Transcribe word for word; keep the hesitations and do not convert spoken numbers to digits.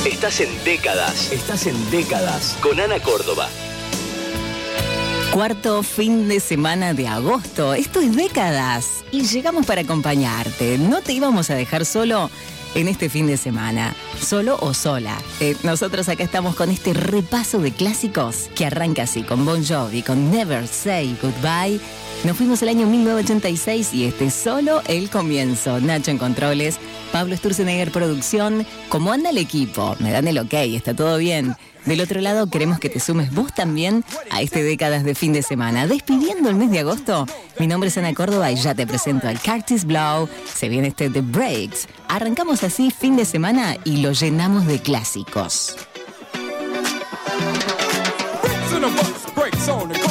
Estás en décadas. Estás en décadas. Con Ana Córdoba. Cuarto fin de semana de agosto. Esto es Décadas. Y llegamos para acompañarte. No te íbamos a dejar solo en este fin de semana. Solo o sola. Eh, nosotros acá estamos con este repaso de clásicos que arranca así, con Bon Jovi, con Never Say Goodbye. Nos fuimos el año mil novecientos ochenta y seis y este es solo el comienzo. Nacho en controles, Pablo Sturzenegger producción. ¿Cómo anda el equipo? Me dan el ok, está todo bien. Del otro lado queremos que te sumes vos también a este Décadas de fin de semana. Despidiendo el mes de agosto, mi nombre es Ana Córdoba y ya te presento al Curtis Blow. Se viene este The Breaks. Arrancamos así fin de semana y lo llenamos de clásicos. Breaks in a bus, breaks on the